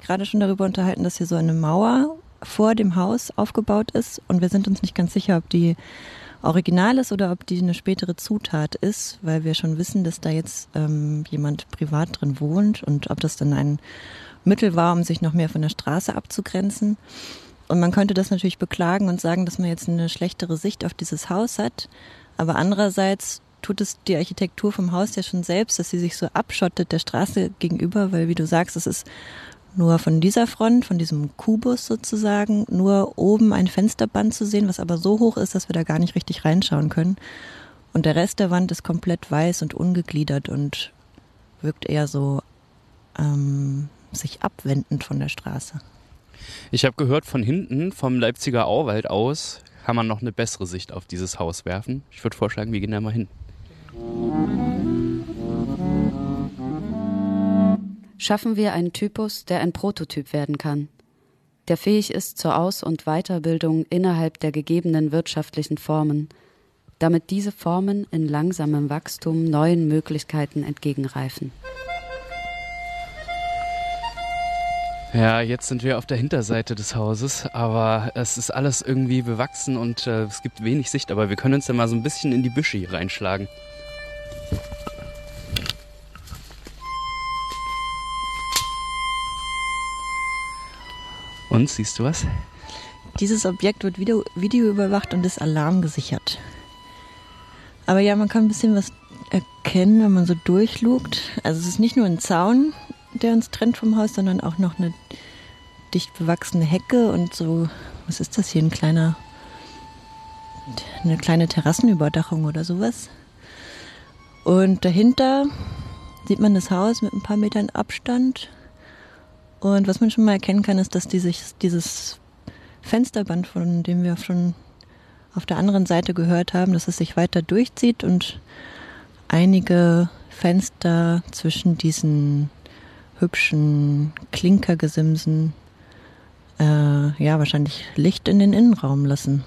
gerade schon darüber unterhalten, dass hier so eine Mauer vor dem Haus aufgebaut ist und wir sind uns nicht ganz sicher, ob die original ist oder ob die eine spätere Zutat ist, weil wir schon wissen, dass da jetzt jemand privat drin wohnt und ob das dann ein Mittel war, um sich noch mehr von der Straße abzugrenzen. Und man könnte das natürlich beklagen und sagen, dass man jetzt eine schlechtere Sicht auf dieses Haus hat, aber andererseits tut es die Architektur vom Haus ja schon selbst, dass sie sich so abschottet der Straße gegenüber, weil wie du sagst, es ist nur von dieser Front, von diesem Kubus sozusagen, nur oben ein Fensterband zu sehen, was aber so hoch ist, dass wir da gar nicht richtig reinschauen können. Und der Rest der Wand ist komplett weiß und ungegliedert und wirkt eher so sich abwendend von der Straße. Ich habe gehört, von hinten, vom Leipziger Auwald aus, kann man noch eine bessere Sicht auf dieses Haus werfen. Ich würde vorschlagen, wir gehen da mal hin. Schaffen wir einen Typus, der ein Prototyp werden kann, der fähig ist zur Aus- und Weiterbildung innerhalb der gegebenen wirtschaftlichen Formen, damit diese Formen in langsamem Wachstum neuen Möglichkeiten entgegenreifen. Ja, jetzt sind wir auf der Hinterseite des Hauses, aber es ist alles irgendwie bewachsen und es gibt wenig Sicht, aber wir können uns ja mal so ein bisschen in die Büsche hier reinschlagen. Und, siehst du was? Dieses Objekt wird Video überwacht und ist alarmgesichert. Aber ja, man kann ein bisschen was erkennen, wenn man so durchlugt. Also es ist nicht nur ein Zaun, der uns trennt vom Haus, sondern auch noch eine dicht bewachsene Hecke und so, was ist das hier, eine kleine Terrassenüberdachung oder sowas. Und dahinter sieht man das Haus mit ein paar Metern Abstand. Und was man schon mal erkennen kann, ist, dass dieses Fensterband, von dem wir schon auf der anderen Seite gehört haben, dass es sich weiter durchzieht und einige Fenster zwischen diesen hübschen Klinkergesimsen wahrscheinlich Licht in den Innenraum lassen.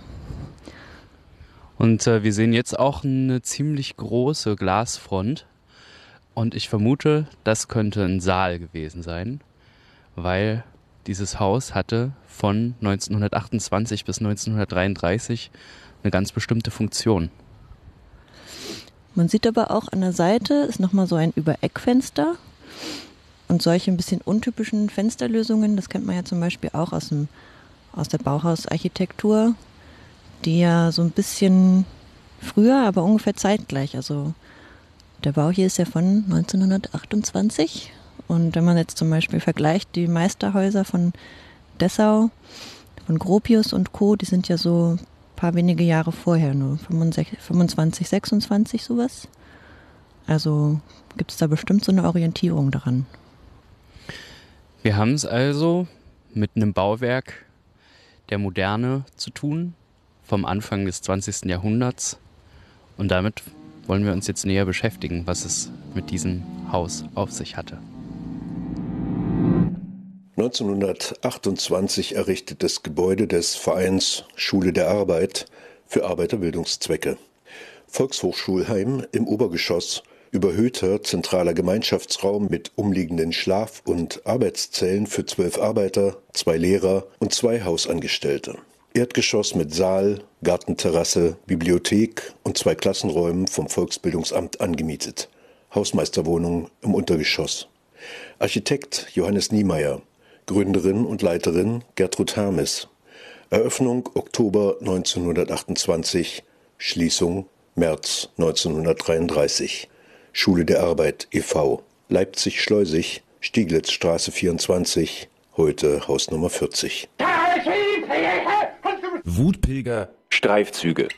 Und wir sehen jetzt auch eine ziemlich große Glasfront und ich vermute, das könnte ein Saal gewesen sein, weil dieses Haus hatte von 1928 bis 1933 eine ganz bestimmte Funktion. Man sieht aber auch an der Seite ist nochmal so ein Übereckfenster und solche ein bisschen untypischen Fensterlösungen, das kennt man ja zum Beispiel auch aus der Bauhausarchitektur, die ja so ein bisschen früher, aber ungefähr zeitgleich, also der Bau hier ist ja von 1928. Und wenn man jetzt zum Beispiel vergleicht, die Meisterhäuser von Dessau, von Gropius und Co., die sind ja so ein paar wenige Jahre vorher, nur 25, 26 sowas. Also gibt es da bestimmt so eine Orientierung daran. Wir haben es also mit einem Bauwerk der Moderne zu tun, vom Anfang des 20. Jahrhunderts. Und damit wollen wir uns jetzt näher beschäftigen, was es mit diesem Haus auf sich hatte. 1928 errichtetes Gebäude des Vereins Schule der Arbeit für Arbeiterbildungszwecke. Volkshochschulheim im Obergeschoss, überhöhter zentraler Gemeinschaftsraum mit umliegenden Schlaf- und Arbeitszellen für 12 Arbeiter, 2 Lehrer und 2 Hausangestellte. Erdgeschoss mit Saal, Gartenterrasse, Bibliothek und 2 Klassenräumen vom Volksbildungsamt angemietet. Hausmeisterwohnung im Untergeschoss. Architekt Johannes Niemeyer. Gründerin und Leiterin Gertrud Hermes. Eröffnung Oktober 1928, Schließung März 1933. Schule der Arbeit e.V. Leipzig-Schleusig, Stieglitzstraße 24, heute Hausnummer 40. Wutpilger, Streifzüge.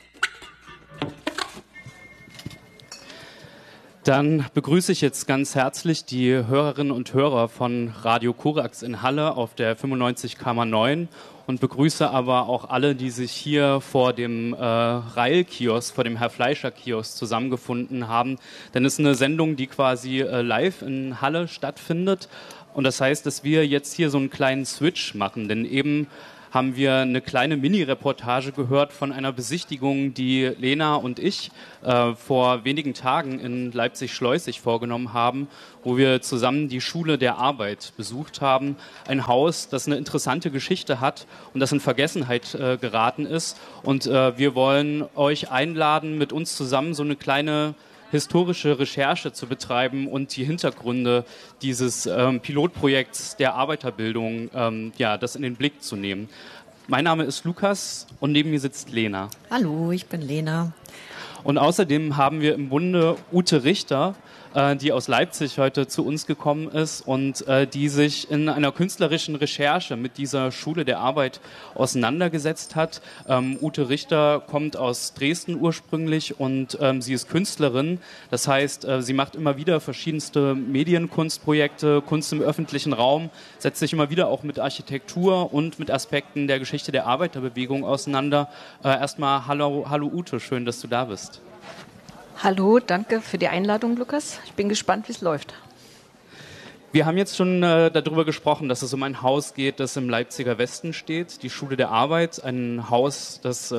Dann begrüße ich jetzt ganz herzlich die Hörerinnen und Hörer von Radio Korax in Halle auf der 95,9 und begrüße aber auch alle, die sich hier vor dem Reil-Kiosk, vor dem Herr-Fleischer-Kiosk zusammengefunden haben. Denn es ist eine Sendung, die quasi live in Halle stattfindet. Und das heißt, dass wir jetzt hier so einen kleinen Switch machen. Denn eben haben wir eine kleine Mini-Reportage gehört von einer Besichtigung, die Lena und ich vor wenigen Tagen in Leipzig-Schleusig vorgenommen haben, wo wir zusammen die Schule der Arbeit besucht haben. Ein Haus, das eine interessante Geschichte hat und das in Vergessenheit geraten ist. Und wir wollen euch einladen, mit uns zusammen so eine kleine historische Recherche zu betreiben und die Hintergründe dieses Pilotprojekts der Arbeiterbildung, das in den Blick zu nehmen. Mein Name ist Lukas und neben mir sitzt Lena. Hallo, ich bin Lena. Und außerdem haben wir im Bunde Ute Richter, die aus Leipzig heute zu uns gekommen ist und die sich in einer künstlerischen Recherche mit dieser Schule der Arbeit auseinandergesetzt hat. Ute Richter kommt aus Dresden ursprünglich und sie ist Künstlerin. Das heißt, sie macht immer wieder verschiedenste Medienkunstprojekte, Kunst im öffentlichen Raum, setzt sich immer wieder auch mit Architektur und mit Aspekten der Geschichte der Arbeiterbewegung auseinander. Erstmal hallo Ute, schön, dass du da bist. Hallo, danke für die Einladung, Lukas. Ich bin gespannt, wie es läuft. Wir haben jetzt schon darüber gesprochen, dass es um ein Haus geht, das im Leipziger Westen steht, die Schule der Arbeit, ein Haus, das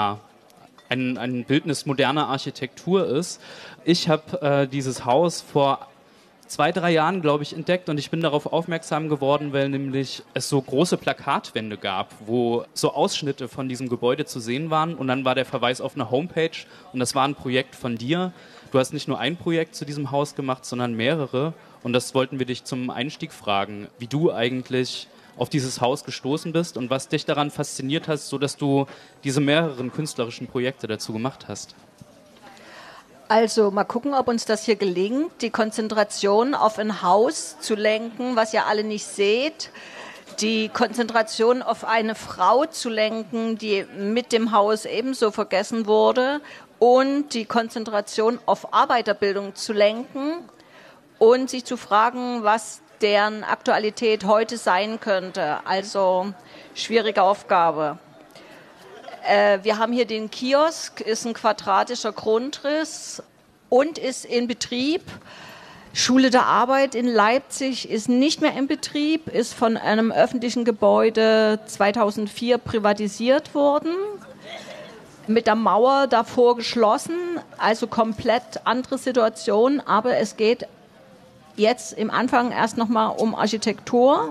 ein Bildnis moderner Architektur ist. Ich habe dieses Haus vor 2-3 Jahren, glaube ich, entdeckt und ich bin darauf aufmerksam geworden, weil nämlich es so große Plakatwände gab, wo so Ausschnitte von diesem Gebäude zu sehen waren und dann war der Verweis auf eine Homepage und das war ein Projekt von dir. Du hast nicht nur ein Projekt zu diesem Haus gemacht, sondern mehrere und das wollten wir dich zum Einstieg fragen, wie du eigentlich auf dieses Haus gestoßen bist und was dich daran fasziniert hast, sodass du diese mehreren künstlerischen Projekte dazu gemacht hast. Also mal gucken, ob uns das hier gelingt, die Konzentration auf ein Haus zu lenken, was ihr alle nicht seht. Die Konzentration auf eine Frau zu lenken, die mit dem Haus ebenso vergessen wurde. Und die Konzentration auf Arbeiterbildung zu lenken und sich zu fragen, was deren Aktualität heute sein könnte. Also schwierige Aufgabe. Wir haben hier den Kiosk, ist ein quadratischer Grundriss und ist in Betrieb. Schule der Arbeit in Leipzig ist nicht mehr in Betrieb, ist von einem öffentlichen Gebäude 2004 privatisiert worden, mit der Mauer davor geschlossen, also komplett andere Situation, aber es geht jetzt im Anfang erst nochmal um Architektur,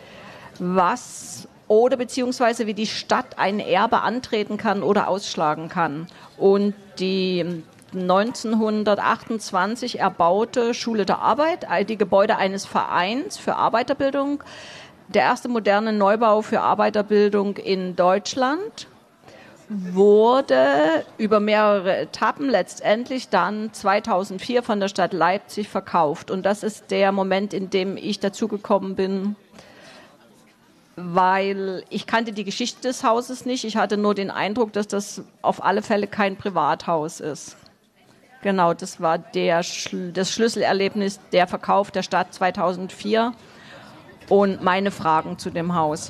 beziehungsweise wie die Stadt ein Erbe antreten kann oder ausschlagen kann. Und die 1928 erbaute Schule der Arbeit, die Gebäude eines Vereins für Arbeiterbildung, der erste moderne Neubau für Arbeiterbildung in Deutschland, wurde über mehrere Etappen letztendlich dann 2004 von der Stadt Leipzig verkauft. Und das ist der Moment, in dem ich dazugekommen bin, weil ich kannte die Geschichte des Hauses nicht. Ich hatte nur den Eindruck, dass das auf alle Fälle kein Privathaus ist. Genau, das war das Schlüsselerlebnis, der Verkauf der Stadt 2004 und meine Fragen zu dem Haus.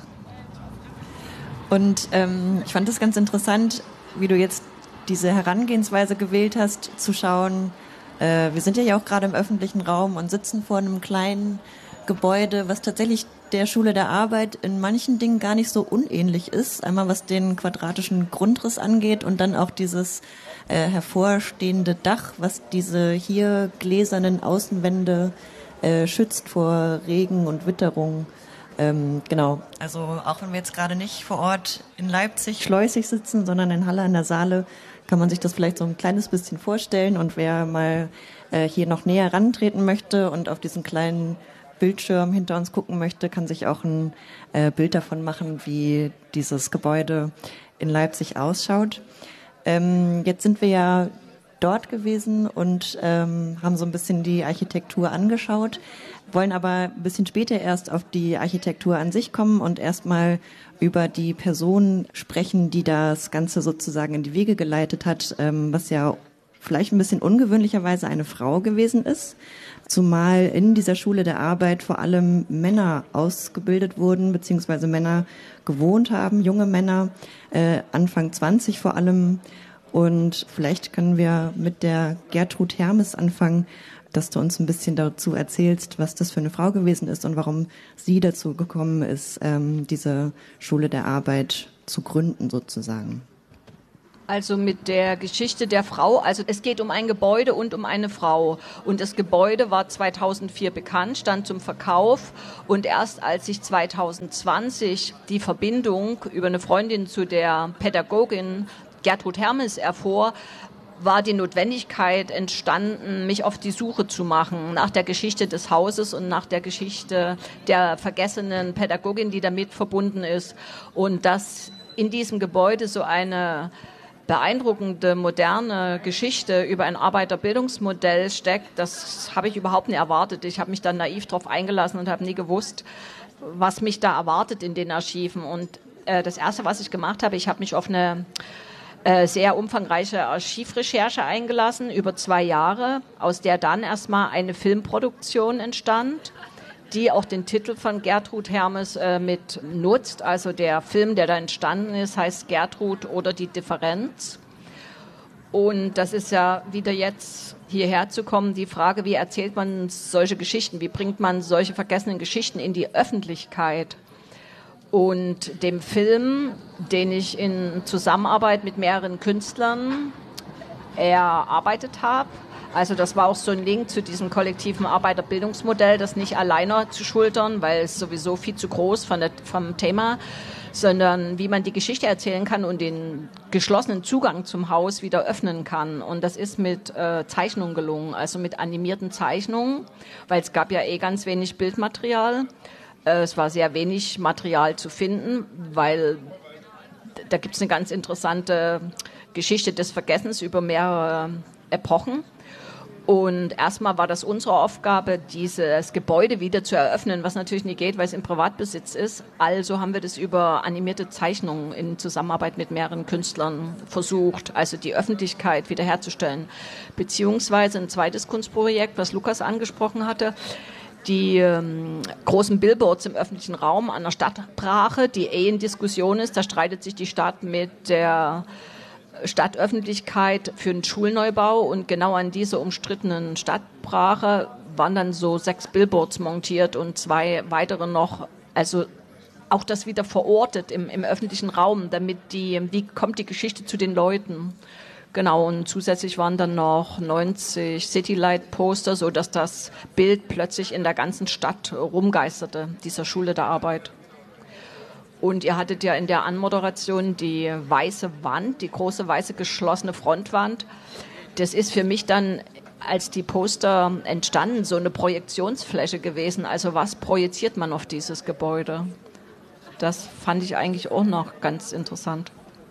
Und ich fand es ganz interessant, wie du jetzt diese Herangehensweise gewählt hast, zu schauen, wir sind ja auch gerade im öffentlichen Raum und sitzen vor einem kleinen Gebäude, was tatsächlich der Schule der Arbeit in manchen Dingen gar nicht so unähnlich ist. Einmal was den quadratischen Grundriss angeht und dann auch dieses hervorstehende Dach, was diese hier gläsernen Außenwände schützt vor Regen und Witterung. Genau, also auch wenn wir jetzt gerade nicht vor Ort in Leipzig, Schleusig sitzen, sondern in Halle an der Saale, kann man sich das vielleicht so ein kleines bisschen vorstellen. Und wer mal hier noch näher rantreten möchte und auf diesen kleinen Bildschirm hinter uns gucken möchte, kann sich auch ein Bild davon machen, wie dieses Gebäude in Leipzig ausschaut. Jetzt sind wir ja dort gewesen und haben so ein bisschen die Architektur angeschaut, wollen aber ein bisschen später erst auf die Architektur an sich kommen und erstmal über die Person sprechen, die das Ganze sozusagen in die Wege geleitet hat, was ja vielleicht ein bisschen ungewöhnlicherweise eine Frau gewesen ist, zumal in dieser Schule der Arbeit vor allem Männer ausgebildet wurden, beziehungsweise Männer gewohnt haben, junge Männer, Anfang 20 vor allem. Und vielleicht können wir mit der Gertrud Hermes anfangen. dass du uns ein bisschen dazu erzählst, was das für eine Frau gewesen ist und warum sie dazu gekommen ist, diese Schule der Arbeit zu gründen sozusagen. Also mit der Geschichte der Frau, also es geht um ein Gebäude und um eine Frau. Und das Gebäude war 2004 bekannt, stand zum Verkauf. Und erst als sich 2020 die Verbindung über eine Freundin zu der Pädagogin Gertrud Hermes erfuhr, war die Notwendigkeit entstanden, mich auf die Suche zu machen nach der Geschichte des Hauses und nach der Geschichte der vergessenen Pädagogin, die damit verbunden ist. Und dass in diesem Gebäude so eine beeindruckende, moderne Geschichte über ein Arbeiterbildungsmodell steckt, das habe ich überhaupt nicht erwartet. Ich habe mich dann naiv darauf eingelassen und habe nie gewusst, was mich da erwartet in den Archiven. Und das Erste, was ich gemacht habe, ich habe mich auf eine sehr umfangreiche Archivrecherche eingelassen, über 2 Jahre, aus der dann erstmal eine Filmproduktion entstand, die auch den Titel von Gertrud Hermes mit nutzt. Also der Film, der da entstanden ist, heißt Gertrud oder die Differenz. Und das ist ja wieder jetzt hierher zu kommen, die Frage, wie erzählt man solche Geschichten, wie bringt man solche vergessenen Geschichten in die Öffentlichkeit? Und dem Film, den ich in Zusammenarbeit mit mehreren Künstlern erarbeitet habe, also das war auch so ein Link zu diesem kollektiven Arbeiterbildungsmodell, das nicht alleine zu schultern, weil es sowieso viel zu groß vom Thema, sondern wie man die Geschichte erzählen kann und den geschlossenen Zugang zum Haus wieder öffnen kann. Und das ist mit Zeichnungen gelungen, also mit animierten Zeichnungen, weil es gab ja ganz wenig Bildmaterial. Es war sehr wenig Material zu finden, weil da gibt es eine ganz interessante Geschichte des Vergessens über mehrere Epochen. Und erstmal war das unsere Aufgabe, dieses Gebäude wieder zu eröffnen, was natürlich nicht geht, weil es im Privatbesitz ist. Also haben wir das über animierte Zeichnungen in Zusammenarbeit mit mehreren Künstlern versucht, also die Öffentlichkeit wiederherzustellen. Beziehungsweise ein zweites Kunstprojekt, was Lukas angesprochen hatte, die großen Billboards im öffentlichen Raum an der Stadtbrache, die in Diskussion ist. Da streitet sich die Stadt mit der Stadtöffentlichkeit für den Schulneubau und genau an dieser umstrittenen Stadtbrache waren dann so 6 Billboards montiert und 2 weitere noch, also auch das wieder verortet im öffentlichen Raum, damit wie kommt die Geschichte zu den Leuten? Genau, und zusätzlich waren dann noch 90 Citylight-Poster, sodass das Bild plötzlich in der ganzen Stadt rumgeisterte, dieser Schule der Arbeit. Und ihr hattet ja in der Anmoderation die weiße Wand, die große weiße geschlossene Frontwand. Das ist für mich dann, als die Poster entstanden, so eine Projektionsfläche gewesen. Also was projiziert man auf dieses Gebäude? Das fand ich eigentlich auch noch ganz interessant.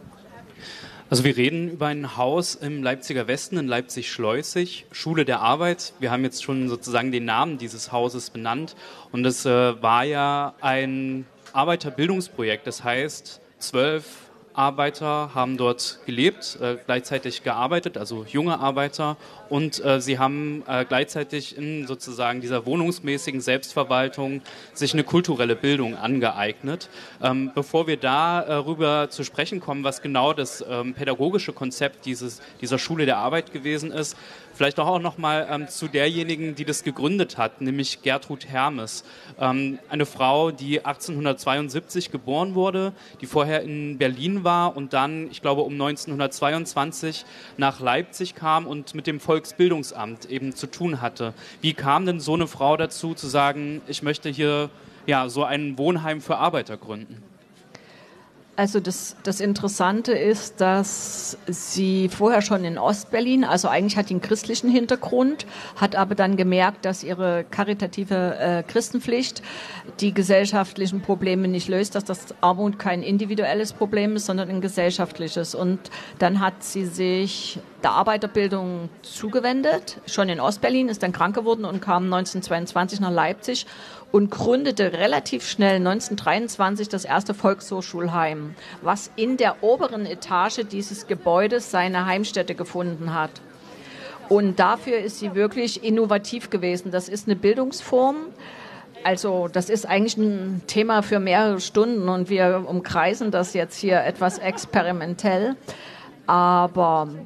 Also wir reden über ein Haus im Leipziger Westen, in Leipzig-Schleusig, Schule der Arbeit. Wir haben jetzt schon sozusagen den Namen dieses Hauses benannt. Und es war ja ein Arbeiterbildungsprojekt. Das heißt, 12 Arbeiter haben dort gelebt, gleichzeitig gearbeitet, also junge Arbeiter. Und sie haben gleichzeitig in sozusagen dieser wohnungsmäßigen Selbstverwaltung sich eine kulturelle Bildung angeeignet. Bevor wir darüber zu sprechen kommen, was genau das pädagogische Konzept dieser Schule der Arbeit gewesen ist, vielleicht auch noch mal zu derjenigen, die das gegründet hat, nämlich Gertrud Hermes. Eine Frau, die 1872 geboren wurde, die vorher in Berlin war und dann, ich glaube, um 1922 nach Leipzig kam und mit dem Volksbildungsamt eben zu tun hatte. Wie kam denn so eine Frau dazu, zu sagen, ich möchte hier so ein Wohnheim für Arbeiter gründen? Also das Interessante ist, dass sie vorher schon in Ostberlin, also eigentlich hat sie einen christlichen Hintergrund, hat aber dann gemerkt, dass ihre karitative Christenpflicht die gesellschaftlichen Probleme nicht löst, dass das Armut kein individuelles Problem ist, sondern ein gesellschaftliches. Und dann hat sie sich der Arbeiterbildung zugewendet, schon in Ostberlin, ist dann krank geworden und kam 1922 nach Leipzig und gründete relativ schnell 1923 das erste Volkshochschulheim, was in der oberen Etage dieses Gebäudes seine Heimstätte gefunden hat. Und dafür ist sie wirklich innovativ gewesen. Das ist eine Bildungsform. Also das ist eigentlich ein Thema für mehrere Stunden und wir umkreisen das jetzt hier etwas experimentell. Aber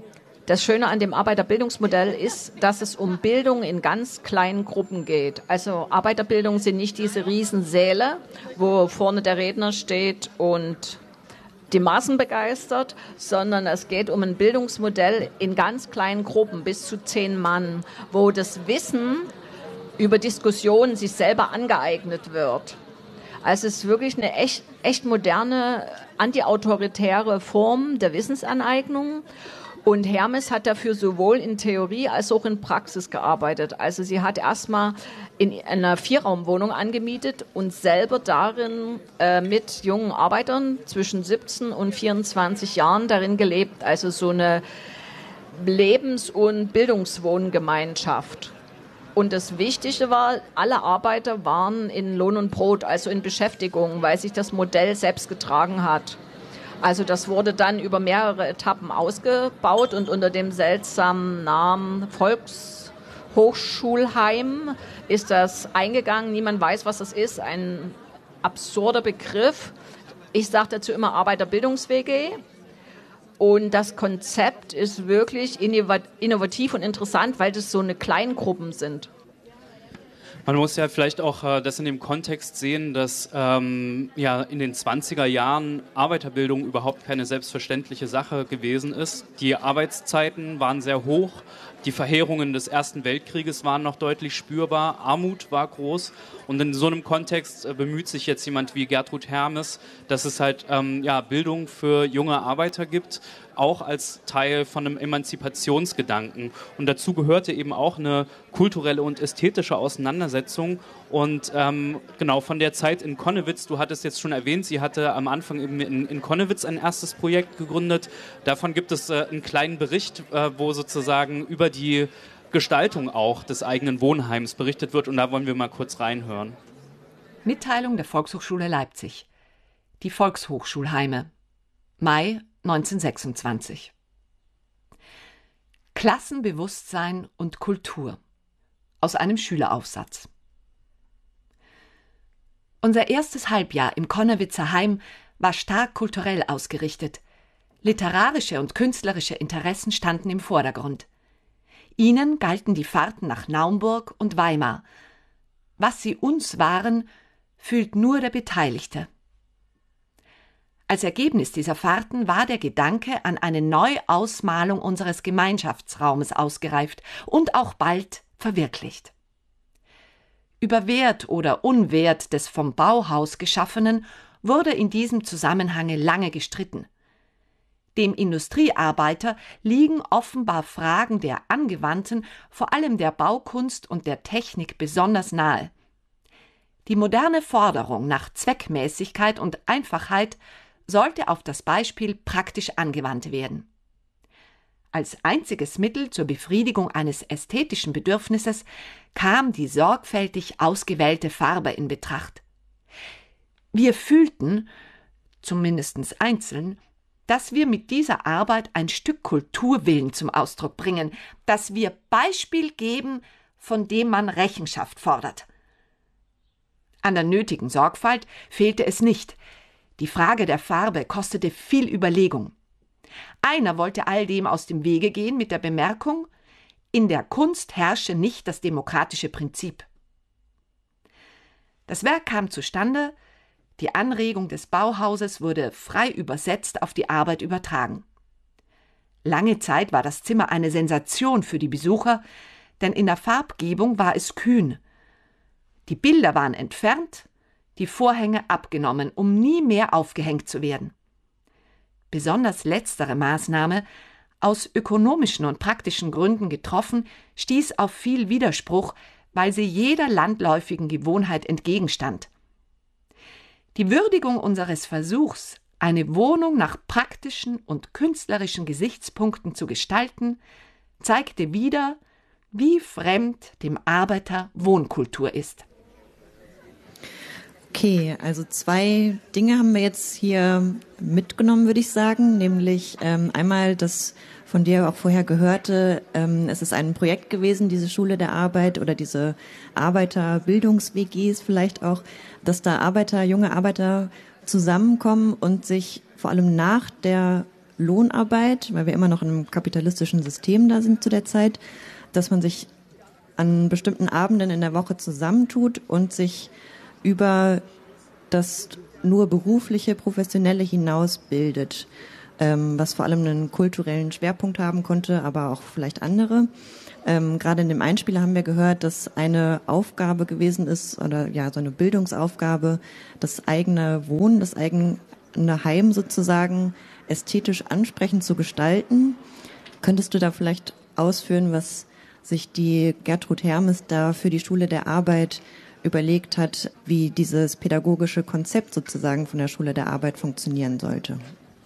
Das Schöne an dem Arbeiterbildungsmodell ist, dass es um Bildung in ganz kleinen Gruppen geht. Also Arbeiterbildung sind nicht diese Riesensäle, wo vorne der Redner steht und die Massen begeistert, sondern es geht um ein Bildungsmodell in ganz kleinen Gruppen, bis zu 10 Mann, wo das Wissen über Diskussionen sich selber angeeignet wird. Also es ist wirklich eine echt moderne, antiautoritäre Form der Wissensaneignung. Und Hermes hat dafür sowohl in Theorie als auch in Praxis gearbeitet. Also sie hat erstmal in einer 4-Raumwohnung angemietet und selber darin mit jungen Arbeitern zwischen 17 und 24 Jahren darin gelebt. Also so eine Lebens- und Bildungswohngemeinschaft. Und das Wichtige war, alle Arbeiter waren in Lohn und Brot, also in Beschäftigung, weil sich das Modell selbst getragen hat. Also das wurde dann über mehrere Etappen ausgebaut und unter dem seltsamen Namen Volkshochschulheim ist das eingegangen. Niemand weiß, was das ist. Ein absurder Begriff. Ich sage dazu immer Arbeiterbildungs-WG. Und das Konzept ist wirklich innovativ und interessant, weil das so eine Kleingruppen sind. Man muss ja vielleicht auch das in dem Kontext sehen, dass in den 20er Jahren Arbeiterbildung überhaupt keine selbstverständliche Sache gewesen ist. Die Arbeitszeiten waren sehr hoch, die Verheerungen des Ersten Weltkrieges waren noch deutlich spürbar, Armut war groß und in so einem Kontext bemüht sich jetzt jemand wie Gertrud Hermes, dass es halt Bildung für junge Arbeiter gibt, auch als Teil von einem Emanzipationsgedanken. Und dazu gehörte eben auch eine kulturelle und ästhetische Auseinandersetzung. Und von der Zeit in Connewitz, du hattest jetzt schon erwähnt, sie hatte am Anfang eben in Connewitz ein erstes Projekt gegründet. Davon gibt es einen kleinen Bericht, wo sozusagen über die Gestaltung auch des eigenen Wohnheims berichtet wird. Und da wollen wir mal kurz reinhören. Mitteilung der Volkshochschule Leipzig. Die Volkshochschulheime. Mai 1926. Klassenbewusstsein und Kultur. Aus einem Schüleraufsatz. Unser erstes Halbjahr im Connewitzer Heim war stark kulturell ausgerichtet. Literarische und künstlerische Interessen standen im Vordergrund. Ihnen galten die Fahrten nach Naumburg und Weimar. Was sie uns waren, fühlt nur der Beteiligte. Als Ergebnis dieser Fahrten war der Gedanke an eine Neuausmalung unseres Gemeinschaftsraumes ausgereift und auch bald verwirklicht. Über Wert oder Unwert des vom Bauhaus Geschaffenen wurde in diesem Zusammenhange lange gestritten. Dem Industriearbeiter liegen offenbar Fragen der angewandten, vor allem der Baukunst und der Technik besonders nahe. Die moderne Forderung nach Zweckmäßigkeit und Einfachheit sollte auf das Beispiel praktisch angewandt werden. Als einziges Mittel zur Befriedigung eines ästhetischen Bedürfnisses kam die sorgfältig ausgewählte Farbe in Betracht. Wir fühlten, zumindest einzeln, dass wir mit dieser Arbeit ein Stück Kulturwillen zum Ausdruck bringen, dass wir Beispiel geben, von dem man Rechenschaft fordert. An der nötigen Sorgfalt fehlte es nicht. Die Frage der Farbe kostete viel Überlegung. Einer wollte all dem aus dem Wege gehen mit der Bemerkung, in der Kunst herrsche nicht das demokratische Prinzip. Das Werk kam zustande, die Anregung des Bauhauses wurde frei übersetzt auf die Arbeit übertragen. Lange Zeit war das Zimmer eine Sensation für die Besucher, denn in der Farbgebung war es kühn. Die Bilder waren entfernt, die Vorhänge abgenommen, um nie mehr aufgehängt zu werden. Besonders letztere Maßnahme, aus ökonomischen und praktischen Gründen getroffen, stieß auf viel Widerspruch, weil sie jeder landläufigen Gewohnheit entgegenstand. Die Würdigung unseres Versuchs, eine Wohnung nach praktischen und künstlerischen Gesichtspunkten zu gestalten, zeigte wieder, wie fremd dem Arbeiter Wohnkultur ist. Okay, also 2 Dinge haben wir jetzt hier mitgenommen, würde ich sagen, nämlich einmal das von dir auch vorher gehörte, es ist ein Projekt gewesen, diese Schule der Arbeit oder diese Arbeiterbildungs-WGs vielleicht auch, dass da junge Arbeiter zusammenkommen und sich vor allem nach der Lohnarbeit, weil wir immer noch in einem kapitalistischen System da sind zu der Zeit, dass man sich an bestimmten Abenden in der Woche zusammentut und sich über das nur berufliche, professionelle hinaus bildet, was vor allem einen kulturellen Schwerpunkt haben konnte, aber auch vielleicht andere. Gerade in dem Einspieler haben wir gehört, dass eine Aufgabe gewesen ist, oder ja, so eine Bildungsaufgabe, das eigene Wohnen, das eigene Heim sozusagen ästhetisch ansprechend zu gestalten. Könntest du da vielleicht ausführen, was sich die Gertrud Hermes da für die Schule der Arbeit überlegt hat, wie dieses pädagogische Konzept sozusagen von der Schule der Arbeit funktionieren sollte?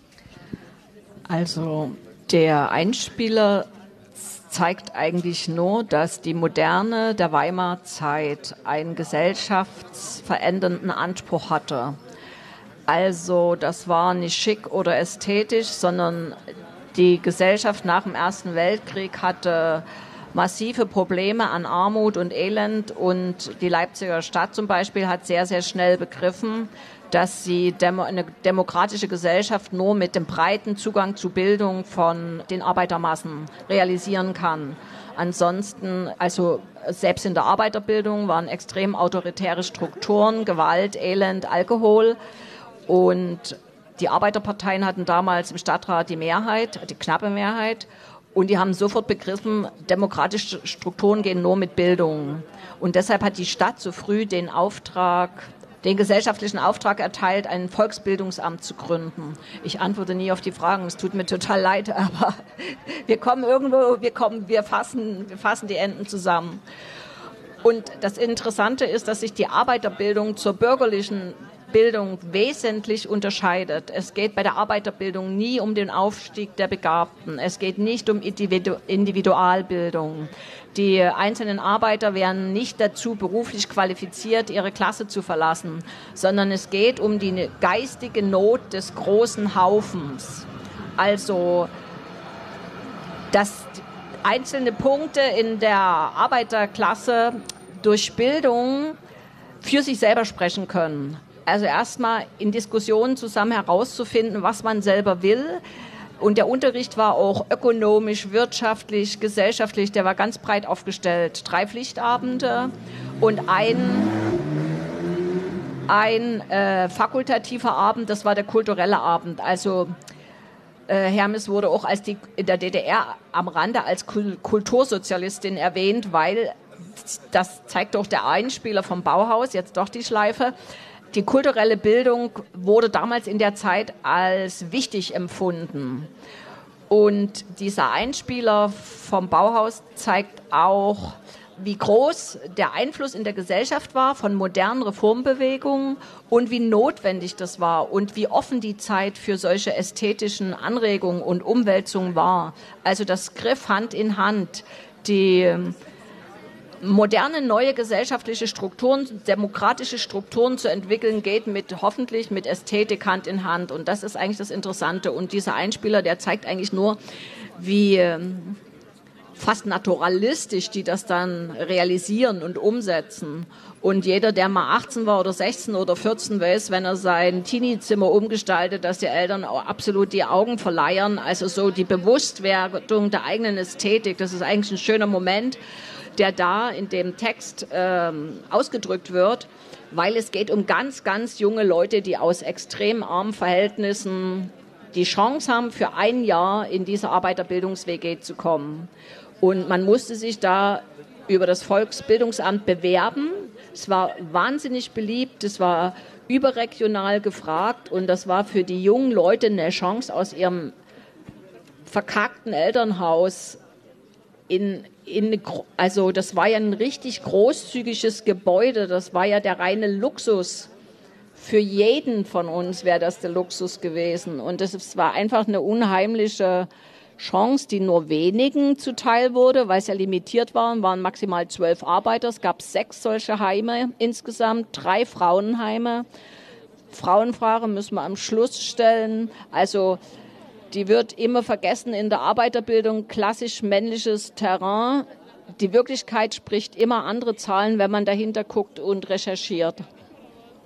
Also der Einspieler zeigt eigentlich nur, dass die Moderne der Weimarer Zeit einen gesellschaftsverändernden Anspruch hatte. Also das war nicht schick oder ästhetisch, sondern die Gesellschaft nach dem Ersten Weltkrieg hatte massive Probleme an Armut und Elend, und die Leipziger Stadt zum Beispiel hat sehr, sehr schnell begriffen, dass sie eine demokratische Gesellschaft nur mit dem breiten Zugang zu Bildung von den Arbeitermassen realisieren kann. Ansonsten, also selbst in der Arbeiterbildung waren extrem autoritäre Strukturen, Gewalt, Elend, Alkohol, und die Arbeiterparteien hatten damals im Stadtrat die Mehrheit, die knappe Mehrheit. Und die haben sofort begriffen, demokratische Strukturen gehen nur mit Bildung. Und deshalb hat die Stadt so früh den gesellschaftlichen Auftrag erteilt, ein Volksbildungsamt zu gründen. Ich antworte nie auf die Fragen, es tut mir total leid, aber wir fassen die Enden zusammen. Und das Interessante ist, dass sich die Arbeiterbildung zur bürgerlichen Bildung wesentlich unterscheidet. Es geht bei der Arbeiterbildung nie um den Aufstieg der Begabten. Es geht nicht um Individualbildung. Die einzelnen Arbeiter werden nicht dazu beruflich qualifiziert, ihre Klasse zu verlassen, sondern es geht um die geistige Not des großen Haufens. Also, dass einzelne Punkte in der Arbeiterklasse durch Bildung für sich selber sprechen können. Also erstmal in Diskussionen zusammen herauszufinden, was man selber will. Und der Unterricht war auch ökonomisch, wirtschaftlich, gesellschaftlich, der war ganz breit aufgestellt. 3 Pflichtabende und ein fakultativer Abend, das war der kulturelle Abend. Also Hermes wurde auch in der DDR am Rande als Kultursozialistin erwähnt, weil, das zeigt auch der Einspieler vom Bauhaus, jetzt doch die Schleife, die kulturelle Bildung wurde damals in der Zeit als wichtig empfunden. Und dieser Einspieler vom Bauhaus zeigt auch, wie groß der Einfluss in der Gesellschaft war von modernen Reformbewegungen und wie notwendig das war und wie offen die Zeit für solche ästhetischen Anregungen und Umwälzungen war. Also das griff Hand in Hand. Die moderne, neue gesellschaftliche Strukturen, demokratische Strukturen zu entwickeln, geht hoffentlich mit Ästhetik Hand in Hand. Und das ist eigentlich das Interessante. Und dieser Einspieler, der zeigt eigentlich nur, wie fast naturalistisch die das dann realisieren und umsetzen. Und jeder, der mal 18 war oder 16 oder 14, weiß, wenn er sein Teenie-Zimmer umgestaltet, dass die Eltern auch absolut die Augen verleiern. Also so die Bewusstwerdung der eigenen Ästhetik, das ist eigentlich ein schöner Moment, der da in dem Text ausgedrückt wird, weil es geht um ganz, ganz junge Leute, die aus extrem armen Verhältnissen die Chance haben, für ein Jahr in diese Arbeiterbildungs-WG zu kommen. Und man musste sich da über das Volksbildungsamt bewerben. Es war wahnsinnig beliebt, es war überregional gefragt und das war für die jungen Leute eine Chance, aus ihrem verkackten Elternhaus also das war ja ein richtig großzügiges Gebäude, das war ja der reine Luxus. Für jeden von uns wäre das der Luxus gewesen. Und es war einfach eine unheimliche Chance, die nur wenigen zuteil wurde, weil es ja limitiert waren maximal 12 Arbeiter. Es gab 6 solche Heime insgesamt, 3 Frauenheime. Frauenfrage müssen wir am Schluss stellen. Also die wird immer vergessen in der Arbeiterbildung, klassisch männliches Terrain. Die Wirklichkeit spricht immer andere Zahlen, wenn man dahinter guckt und recherchiert.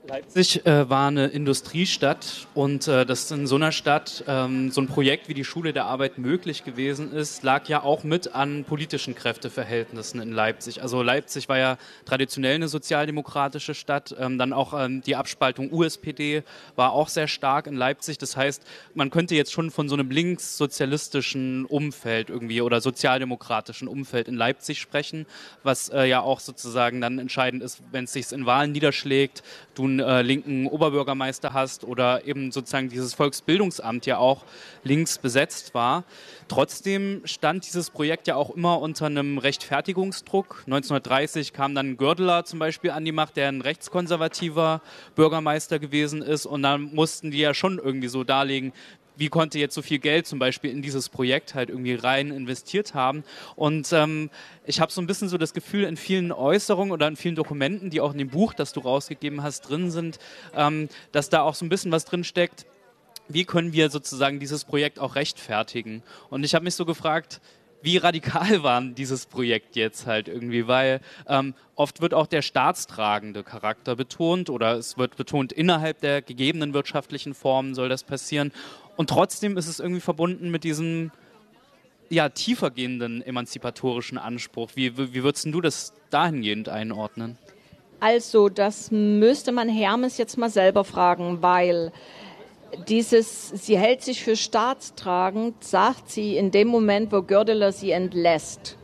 Leipzig war eine Industriestadt und dass in so einer Stadt so ein Projekt wie die Schule der Arbeit möglich gewesen ist, lag ja auch mit an politischen Kräfteverhältnissen in Leipzig. Also Leipzig war ja traditionell eine sozialdemokratische Stadt, dann auch die Abspaltung USPD war auch sehr stark in Leipzig. Das heißt, man könnte jetzt schon von so einem linkssozialistischen Umfeld irgendwie oder sozialdemokratischen Umfeld in Leipzig sprechen, was ja auch sozusagen dann entscheidend ist, wenn es sich in Wahlen niederschlägt, du einen linken Oberbürgermeister hast oder eben sozusagen dieses Volksbildungsamt ja auch links besetzt war. Trotzdem stand dieses Projekt ja auch immer unter einem Rechtfertigungsdruck. 1930 kam dann Gördeler zum Beispiel an die Macht, der ein rechtskonservativer Bürgermeister gewesen ist, und dann mussten die ja schon irgendwie so darlegen, wie konnte jetzt so viel Geld zum Beispiel in dieses Projekt halt irgendwie rein investiert haben. Und ich habe so ein bisschen so das Gefühl, in vielen Äußerungen oder in vielen Dokumenten, die auch in dem Buch, das du rausgegeben hast, drin sind, dass da auch so ein bisschen was drin steckt, wie können wir sozusagen dieses Projekt auch rechtfertigen. Und ich habe mich so gefragt, wie radikal war dieses Projekt jetzt halt irgendwie, weil oft wird auch der staatstragende Charakter betont oder es wird betont, innerhalb der gegebenen wirtschaftlichen Formen soll das passieren. Und trotzdem ist es irgendwie verbunden mit diesem tiefergehenden emanzipatorischen Anspruch. Wie würdest du das dahingehend einordnen? Also das müsste man Hermes jetzt mal selber fragen, weil sie hält sich für staatstragend, sagt sie in dem Moment, wo Gördeler sie entlässt.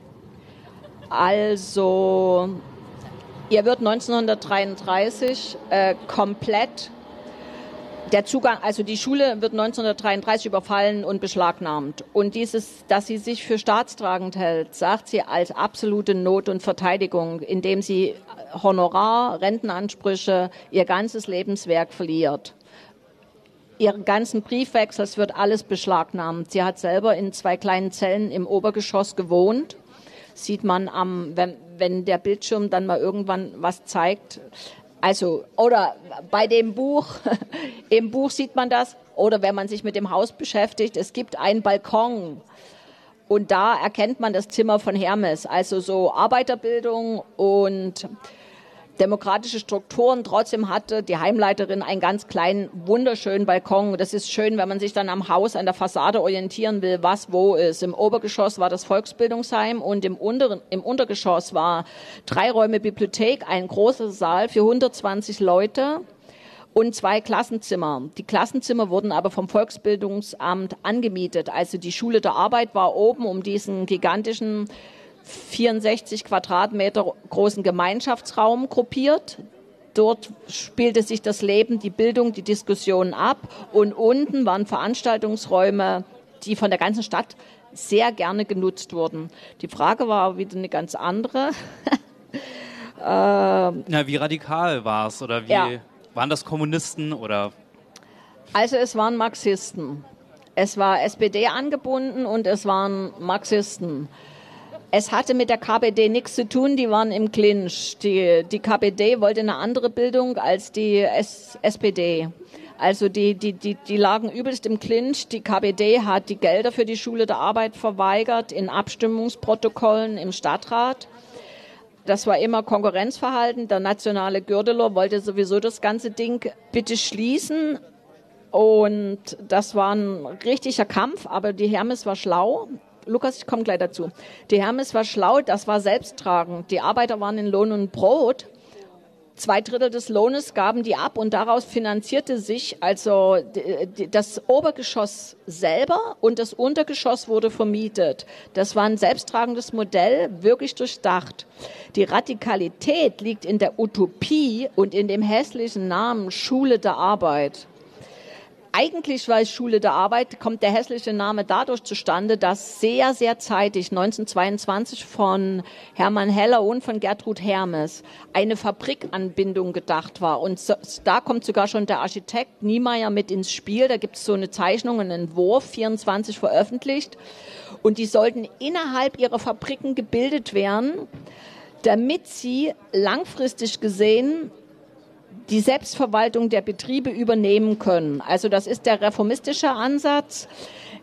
Also ihr wird 1933 komplett der Zugang, also die Schule wird 1933 überfallen und beschlagnahmt. Und dass sie sich für staatstragend hält, sagt sie als absolute Not und Verteidigung, indem sie Honorar, Rentenansprüche, ihr ganzes Lebenswerk verliert. Ihren ganzen Briefwechsel, es wird alles beschlagnahmt. Sie hat selber in 2 kleinen Zellen im Obergeschoss gewohnt. Sieht man wenn der Bildschirm dann mal irgendwann was zeigt. Also, oder bei dem Buch, im Buch sieht man das, oder wenn man sich mit dem Haus beschäftigt, es gibt einen Balkon und da erkennt man das Zimmer von Hermes, also so Arbeiterbildung und demokratische Strukturen. Trotzdem hatte die Heimleiterin einen ganz kleinen, wunderschönen Balkon. Das ist schön, wenn man sich dann am Haus, an der Fassade orientieren will, was wo ist. Im Obergeschoss war das Volksbildungsheim und im Untergeschoss war 3 Räume Bibliothek, ein großer Saal für 120 Leute und 2 Klassenzimmer. Die Klassenzimmer wurden aber vom Volksbildungsamt angemietet. Also die Schule der Arbeit war oben um diesen gigantischen 64 Quadratmeter großen Gemeinschaftsraum gruppiert. Dort spielte sich das Leben, die Bildung, die Diskussionen ab. Und unten waren Veranstaltungsräume, die von der ganzen Stadt sehr gerne genutzt wurden. Die Frage war wieder eine ganz andere. Wie radikal war es? Oder waren das Kommunisten? Oder? Also es waren Marxisten. Es war SPD angebunden und es waren Marxisten. Es hatte mit der KPD nichts zu tun, die waren im Clinch. Die KPD wollte eine andere Bildung als die SPD. Also die lagen übelst im Clinch. Die KPD hat die Gelder für die Schule der Arbeit verweigert in Abstimmungsprotokollen im Stadtrat. Das war immer Konkurrenzverhalten. Der nationale Gördeler wollte sowieso das ganze Ding bitte schließen. Und das war ein richtiger Kampf, aber die Hermes war schlau. Lukas, ich komme gleich dazu. Die Hermes war schlau, das war selbsttragend. Die Arbeiter waren in Lohn und Brot. 2/3 des Lohnes gaben die ab und daraus finanzierte sich also das Obergeschoss selber und das Untergeschoss wurde vermietet. Das war ein selbsttragendes Modell, wirklich durchdacht. Die Radikalität liegt in der Utopie und in dem hässlichen Namen Schule der Arbeit. Eigentlich war es Schule der Arbeit, kommt der hässliche Name dadurch zustande, dass sehr, sehr zeitig, 1922 von Hermann Heller und von Gertrud Hermes, eine Fabrikanbindung gedacht war. Und da kommt sogar schon der Architekt Niemeyer mit ins Spiel. Da gibt es so eine Zeichnung, einen Entwurf, 24 veröffentlicht. Und die sollten innerhalb ihrer Fabriken gebildet werden, damit sie langfristig gesehen die Selbstverwaltung der Betriebe übernehmen können. Also das ist der reformistische Ansatz.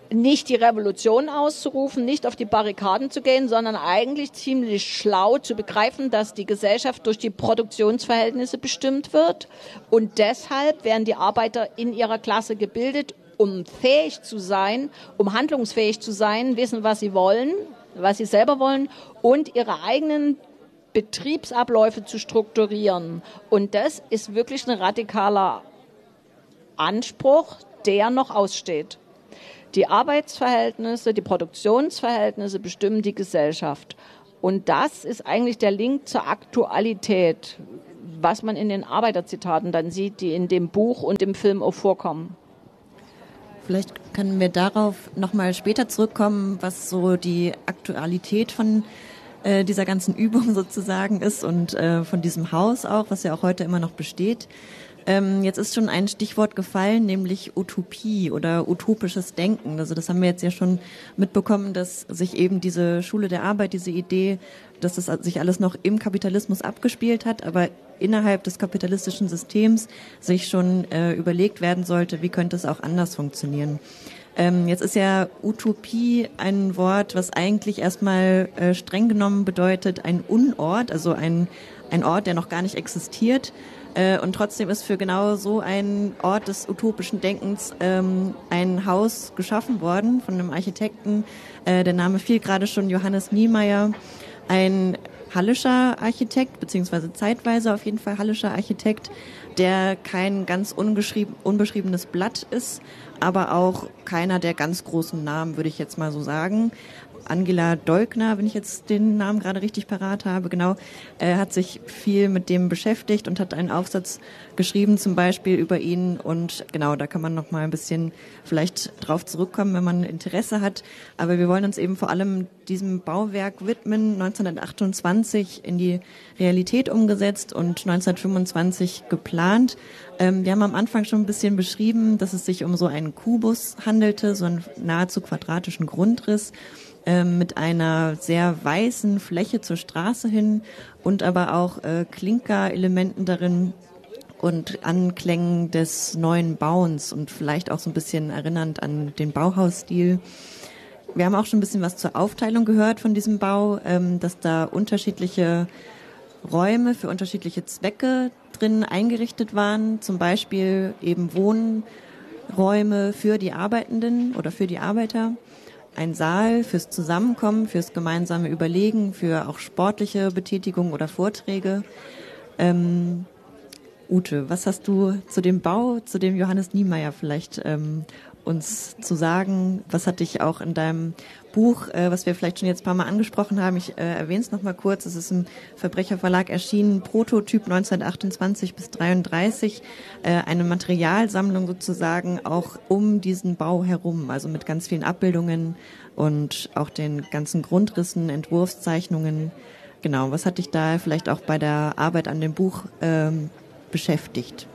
nicht die Revolution auszurufen, nicht auf die Barrikaden zu gehen, sondern eigentlich ziemlich schlau zu begreifen, dass die Gesellschaft durch die Produktionsverhältnisse bestimmt wird. Und deshalb werden die Arbeiter in ihrer Klasse gebildet, um fähig zu sein, um handlungsfähig zu sein, wissen, was sie wollen, was sie selber wollen und ihre eigenen Betriebsabläufe zu strukturieren. Und das ist wirklich ein radikaler Anspruch, der noch aussteht. Die Arbeitsverhältnisse, die Produktionsverhältnisse bestimmen die Gesellschaft. Und das ist eigentlich der Link zur Aktualität, was man in den Arbeiterzitaten dann sieht, die in dem Buch und im Film auch vorkommen. Vielleicht können wir darauf nochmal später zurückkommen, was so die Aktualität von dieser ganzen Übung sozusagen ist und von diesem Haus auch, was ja auch heute immer noch besteht. Jetzt ist schon ein Stichwort gefallen, nämlich Utopie oder utopisches Denken. Also das haben wir jetzt ja schon mitbekommen, dass sich eben diese Schule der Arbeit, diese Idee, dass das sich alles noch im Kapitalismus abgespielt hat, aber innerhalb des kapitalistischen Systems sich schon überlegt werden sollte, wie könnte es auch anders funktionieren. Jetzt ist ja Utopie ein Wort, was eigentlich erstmal streng genommen bedeutet ein Unort, also ein Ort, der noch gar nicht existiert. Und trotzdem ist für genau so ein Ort des utopischen Denkens ein Haus geschaffen worden von einem Architekten. Der Name fiel gerade schon, Johannes Niemeyer, ein hallischer Architekt, beziehungsweise zeitweise auf jeden Fall hallischer Architekt, der kein ganz unbeschriebenes Blatt ist, aber auch keiner der ganz großen Namen, würde ich jetzt mal so sagen. Angela Dolkner, wenn ich jetzt den Namen gerade richtig parat habe, genau, hat sich viel mit dem beschäftigt und hat einen Aufsatz geschrieben, zum Beispiel über ihn. Und genau, da kann man noch mal ein bisschen vielleicht drauf zurückkommen, wenn man Interesse hat. Aber wir wollen uns eben vor allem diesem Bauwerk widmen, 1928 in die Realität umgesetzt und 1925 geplant. Wir haben am Anfang schon ein bisschen beschrieben, dass es sich um so einen Kubus handelte, so einen nahezu quadratischen Grundriss, mit einer sehr weißen Fläche zur Straße hin und aber auch Klinkerelementen darin und Anklängen des neuen Bauens und vielleicht auch so ein bisschen erinnernd an den Bauhausstil. Wir haben auch schon ein bisschen was zur Aufteilung gehört von diesem Bau, dass da unterschiedliche Räume für unterschiedliche Zwecke drin eingerichtet waren, zum Beispiel eben Wohnräume für die Arbeitenden oder für die Arbeiter. Ein Saal fürs Zusammenkommen, fürs gemeinsame Überlegen, für auch sportliche Betätigung oder Vorträge. Ute, was hast du zu dem Bau, zu dem Johannes Niemeyer vielleicht uns zu sagen? Was hat dich auch in deinem Buch, was wir vielleicht schon jetzt ein paar Mal angesprochen haben, ich erwähne es nochmal kurz, es ist im Verbrecherverlag erschienen, Prototyp 1928 bis 33, eine Materialsammlung sozusagen auch um diesen Bau herum, also mit ganz vielen Abbildungen und auch den ganzen Grundrissen, Entwurfszeichnungen. Genau, was hat dich da vielleicht auch bei der Arbeit an dem Buch beschäftigt?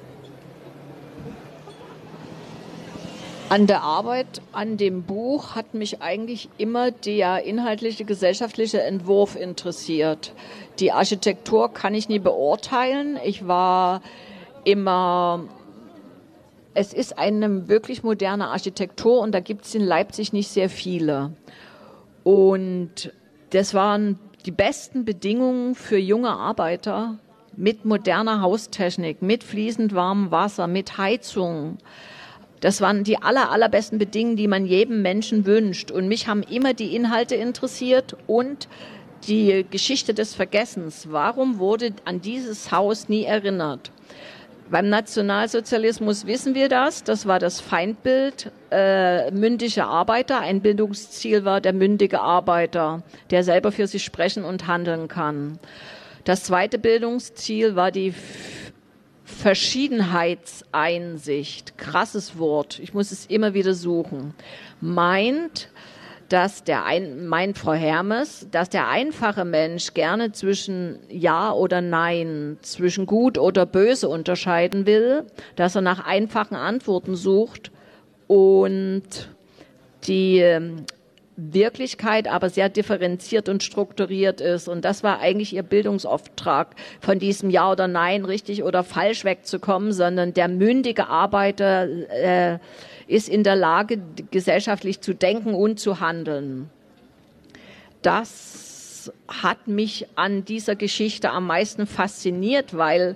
An der Arbeit an dem Buch hat mich eigentlich immer der inhaltliche, gesellschaftliche Entwurf interessiert. Die Architektur kann ich nie beurteilen. Es ist eine wirklich moderne Architektur und da gibt es in Leipzig nicht sehr viele. Und das waren die besten Bedingungen für junge Arbeiter mit moderner Haustechnik, mit fließend warmem Wasser, mit Heizung. Das waren die allerbesten Bedingungen, die man jedem Menschen wünscht. Und mich haben immer die Inhalte interessiert und die Geschichte des Vergessens. Warum wurde an dieses Haus nie erinnert? Beim Nationalsozialismus wissen wir das. Das war das Feindbild mündiger Arbeiter. Ein Bildungsziel war der mündige Arbeiter, der selber für sich sprechen und handeln kann. Das zweite Bildungsziel war die Verschiedenheitseinsicht, krasses Wort, ich muss es immer wieder suchen, meint Frau Hermes, dass der einfache Mensch gerne zwischen Ja oder Nein, zwischen gut oder böse unterscheiden will, dass er nach einfachen Antworten sucht und die Wirklichkeit, aber sehr differenziert und strukturiert ist. Und das war eigentlich ihr Bildungsauftrag, von diesem Ja oder Nein, richtig oder falsch wegzukommen, sondern der mündige Arbeiter ist in der Lage, gesellschaftlich zu denken und zu handeln. Das hat mich an dieser Geschichte am meisten fasziniert, weil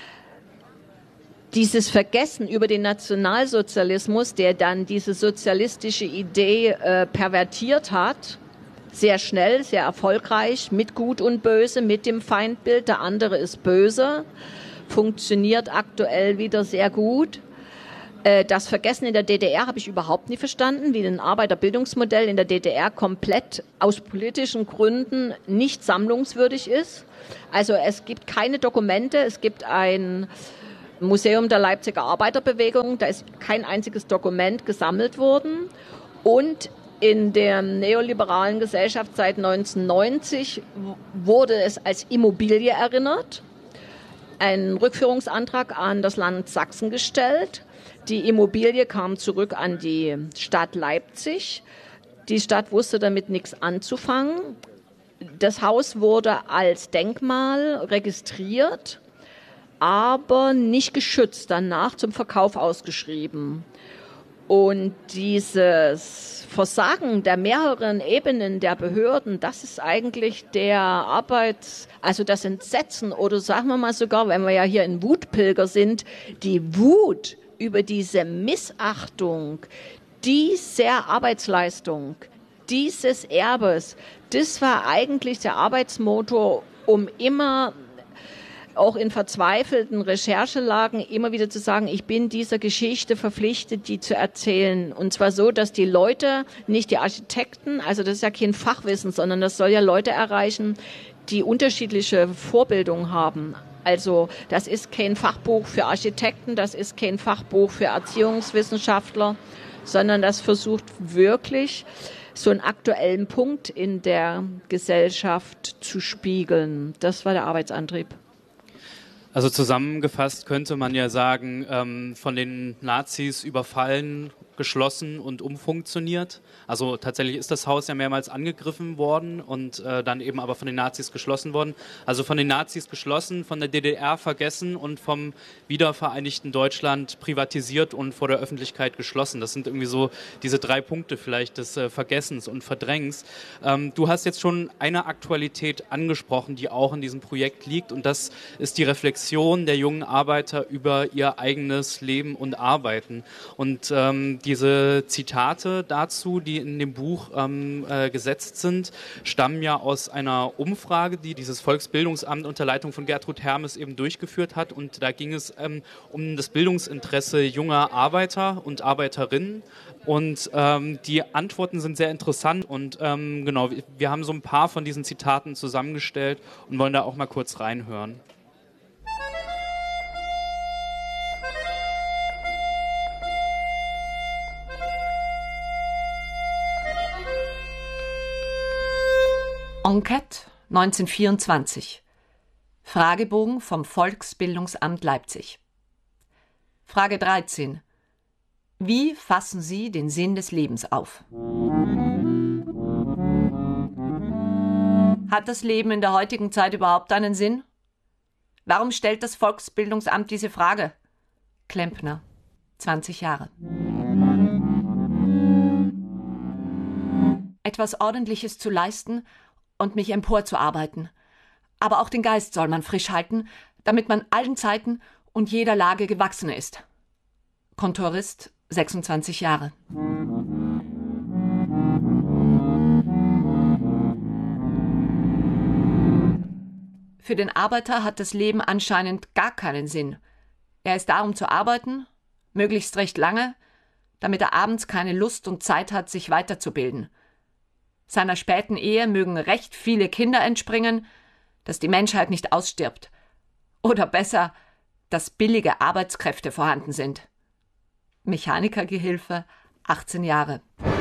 dieses Vergessen über den Nationalsozialismus, der dann diese sozialistische Idee pervertiert hat, sehr schnell, sehr erfolgreich, mit Gut und Böse, mit dem Feindbild, der andere ist böse, funktioniert aktuell wieder sehr gut. Das Vergessen in der DDR habe ich überhaupt nie verstanden, wie ein Arbeiterbildungsmodell in der DDR komplett aus politischen Gründen nicht sammlungswürdig ist. Also es gibt keine Dokumente, es gibt ein Museum der Leipziger Arbeiterbewegung, da ist kein einziges Dokument gesammelt worden. Und in der neoliberalen Gesellschaft seit 1990 wurde es als Immobilie erinnert, einen Rückführungsantrag an das Land Sachsen gestellt. Die Immobilie kam zurück an die Stadt Leipzig. Die Stadt wusste damit nichts anzufangen. Das Haus wurde als Denkmal registriert, aber nicht geschützt, danach zum Verkauf ausgeschrieben. Und dieses Versagen der mehreren Ebenen der Behörden, das ist eigentlich also das Entsetzen oder sagen wir mal sogar, wenn wir ja hier in Wutpilger sind, die Wut über diese Missachtung dieser Arbeitsleistung, dieses Erbes, das war eigentlich der Arbeitsmotor, um immer auch in verzweifelten Recherchelagen immer wieder zu sagen, ich bin dieser Geschichte verpflichtet, die zu erzählen. Und zwar so, dass die Leute, nicht die Architekten, also das ist ja kein Fachwissen, sondern das soll ja Leute erreichen, die unterschiedliche Vorbildung haben. Also das ist kein Fachbuch für Architekten, das ist kein Fachbuch für Erziehungswissenschaftler, sondern das versucht wirklich so einen aktuellen Punkt in der Gesellschaft zu spiegeln. Das war der Arbeitsantrieb. Also zusammengefasst könnte man ja sagen, von den Nazis überfallen, geschlossen und umfunktioniert. Also tatsächlich ist das Haus ja mehrmals angegriffen worden und dann eben aber von den Nazis geschlossen worden. Also von den Nazis geschlossen, von der DDR vergessen und vom wiedervereinigten Deutschland privatisiert und vor der Öffentlichkeit geschlossen. Das sind irgendwie so diese 3 Punkte vielleicht des Vergessens und Verdrängens. Du hast jetzt schon eine Aktualität angesprochen, die auch in diesem Projekt liegt, und das ist die Reflexion der jungen Arbeiter über ihr eigenes Leben und Arbeiten. Und diese Zitate dazu, die in dem Buch gesetzt sind, stammen ja aus einer Umfrage, die dieses Volksbildungsamt unter Leitung von Gertrud Hermes eben durchgeführt hat. Und da ging es um das Bildungsinteresse junger Arbeiter und Arbeiterinnen. Und die Antworten sind sehr interessant. Und genau, wir haben so ein paar von diesen Zitaten zusammengestellt und wollen da auch mal kurz reinhören. Enquete 1924. Fragebogen vom Volksbildungsamt Leipzig. Frage 13. Wie fassen Sie den Sinn des Lebens auf? Hat das Leben in der heutigen Zeit überhaupt einen Sinn? Warum stellt das Volksbildungsamt diese Frage? Klempner, 20 Jahre. Etwas Ordentliches zu leisten und mich emporzuarbeiten. Aber auch den Geist soll man frisch halten, damit man allen Zeiten und jeder Lage gewachsen ist. Kontorist, 26 Jahre. Für den Arbeiter hat das Leben anscheinend gar keinen Sinn. Er ist da, um zu arbeiten, möglichst recht lange, damit er abends keine Lust und Zeit hat, sich weiterzubilden. Seiner späten Ehe mögen recht viele Kinder entspringen, dass die Menschheit nicht ausstirbt. Oder besser, dass billige Arbeitskräfte vorhanden sind. Mechanikergehilfe, 18 Jahre.